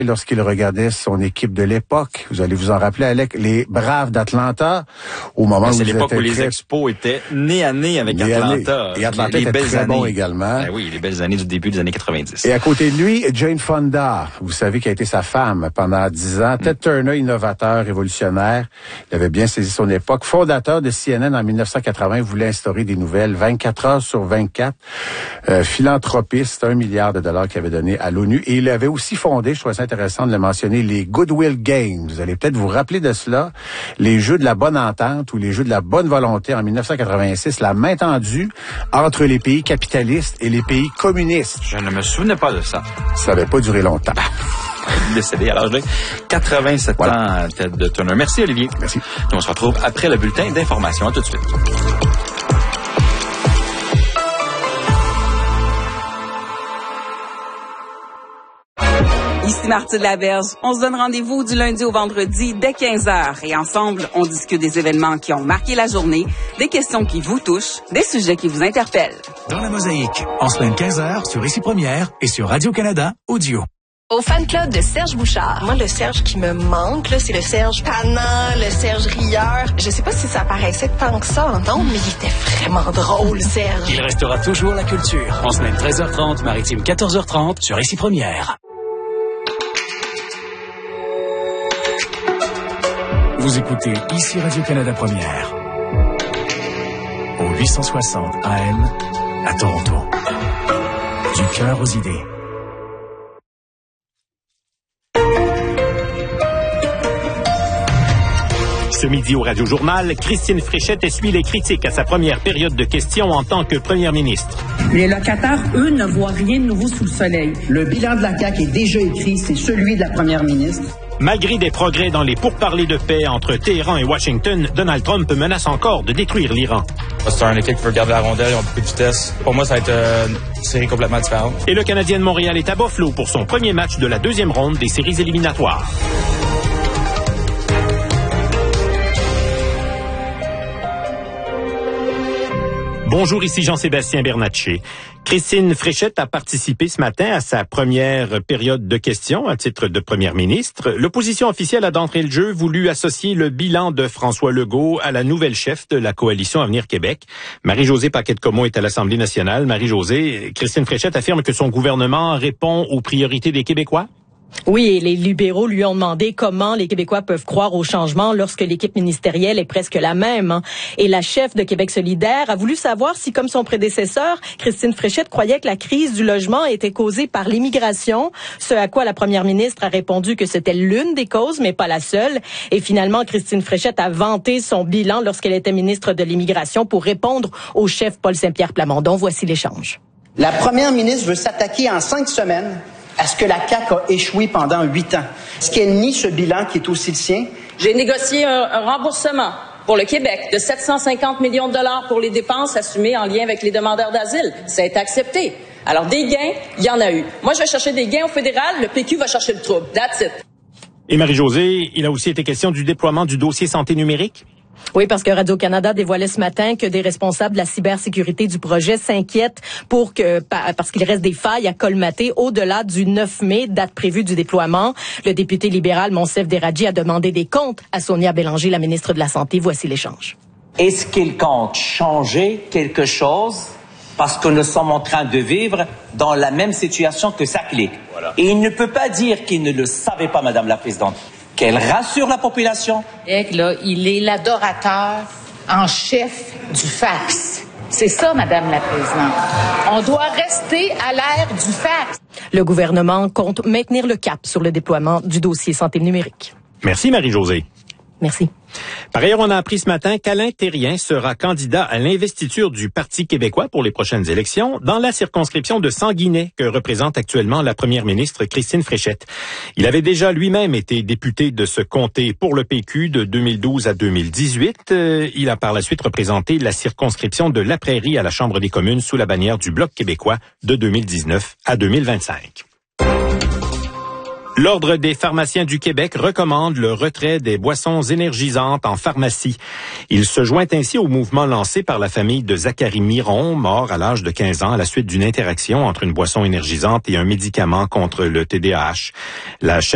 lorsqu'il regardait son équipe de l'époque. Vous allez vous en rappeler, Alec, les Braves d'Atlanta, au moment où c'est l'époque où les Expos étaient nez à nez avec Atlanta. Et Atlanta était très bon également. Ben oui, les belles années du début des années 90. Et à côté de lui, Jane Fonda, vous savez, qui a été sa femme pendant 10 ans. Ted Turner, innovateur, révolutionnaire. Il avait bien saisi son époque. Fondateur de CNN en 1980, voulait instaurer des nouvelles 24 heures sur 24. Philanthropiste, $1 milliard qu'il avait donné à l'ONU. Et il avait aussi fondé, je trouve ça intéressant de le mentionner, les Goodwill Games. Vous allez peut-être vous rappeler de cela. Les jeux de la bonne entente ou les jeux de la bonne volonté en 1986, la main tendue entre les pays capitalistes et les pays communistes. Je ne me souvenais pas de ça. Ça n'avait pas duré longtemps. Décédé à l'âge de 87 ans, Ted Turner. Merci, Olivier. Merci. Nous, on se retrouve après le bulletin d'information. À tout de suite. Ici Martine Laberge. On se donne rendez-vous du lundi au vendredi dès 15h. Et ensemble, on discute des événements qui ont marqué la journée, des questions qui vous touchent, des sujets qui vous interpellent. Dans la Mosaïque, en semaine 15h sur Ici Première et sur Radio-Canada Audio. Au fan club de Serge Bouchard. Moi, le Serge qui me manque, là, c'est le Serge tannant, le Serge rieur. Je sais pas si ça paraissait tant que ça en ondes, mais il était vraiment drôle, Serge. Il restera toujours la culture. En semaine 13h30, maritime 14h30 sur Ici Première. Vous écoutez Ici Radio-Canada Première. Au 860 AM à Toronto. Du cœur aux idées. Ce midi au Radio-Journal, Christine Fréchette essuie les critiques à sa première période de questions en tant que première ministre. Les locataires, eux, ne voient rien de nouveau sous le soleil. Le bilan de la CAQ est déjà écrit, c'est celui de la première ministre. Malgré des progrès dans les pourparlers de paix entre Téhéran et Washington, Donald Trump menace encore de détruire l'Iran. C'est une équipe qui veut garder la rondelle, ils ont beaucoup de vitesse. Pour moi, ça va être une série complètement différente. Et le Canadien de Montréal est à Buffalo pour son premier match de la deuxième ronde des séries éliminatoires. Bonjour, ici Jean-Sébastien Bernatchez. Christine Fréchette a participé ce matin à sa première période de questions à titre de première ministre. L'opposition officielle a d'entrée le jeu voulu associer le bilan de François Legault à la nouvelle chef de la coalition Avenir Québec. Marie-Josée Paquette-Comeau est à l'Assemblée nationale. Marie-Josée, Christine Fréchette affirme que son gouvernement répond aux priorités des Québécois. Oui, et les libéraux lui ont demandé comment les Québécois peuvent croire au changement lorsque l'équipe ministérielle est presque la même. Et la chef de Québec solidaire a voulu savoir si, comme son prédécesseur, Christine Fréchette croyait que la crise du logement était causée par l'immigration, ce à quoi la première ministre a répondu que c'était l'une des causes, mais pas la seule. Et finalement, Christine Fréchette a vanté son bilan lorsqu'elle était ministre de l'Immigration pour répondre au chef Paul Saint-Pierre Plamondon. Voici l'échange. La première ministre veut s'attaquer en 5 semaines à ce que la CAQ a échoué pendant 8 ans. Est-ce qu'elle nie ce bilan qui est aussi le sien? J'ai négocié un remboursement pour le Québec de 750 millions de dollars pour les dépenses assumées en lien avec les demandeurs d'asile. Ça a été accepté. Alors, des gains, il y en a eu. Moi, je vais chercher des gains au fédéral, le PQ va chercher le trouble. That's it. Et Marie-Josée, il a aussi été question du déploiement du dossier santé numérique? Oui, parce que Radio-Canada dévoilait ce matin que des responsables de la cybersécurité du projet s'inquiètent parce qu'il reste des failles à colmater au-delà du 9 mai, date prévue du déploiement. Le député libéral Monsef Deradji a demandé des comptes à Sonia Bélanger, la ministre de la Santé. Voici l'échange. Est-ce qu'il compte changer quelque chose parce que nous sommes en train de vivre dans la même situation que SACLIC? Voilà. Et il ne peut pas dire qu'il ne le savait pas, Madame la Présidente. Qu'elle rassure la population. Là, il est l'adorateur en chef du fax. C'est ça, Madame la Présidente. On doit rester à l'ère du fax. Le gouvernement compte maintenir le cap sur le déploiement du dossier santé numérique. Merci, Marie-Josée. Merci. Par ailleurs, on a appris ce matin qu'Alain Thérien sera candidat à l'investiture du Parti québécois pour les prochaines élections dans la circonscription de Sanguinet que représente actuellement la première ministre Christine Fréchette. Il avait déjà lui-même été député de ce comté pour le PQ de 2012 à 2018. Il a par la suite représenté la circonscription de La Prairie à la Chambre des communes sous la bannière du Bloc québécois de 2019 à 2025. L'Ordre des pharmaciens du Québec recommande le retrait des boissons énergisantes en pharmacie. Il se joint ainsi au mouvement lancé par la famille de Zachary Miron, mort à l'âge de 15 ans à la suite d'une interaction entre une boisson énergisante et un médicament contre le TDAH. La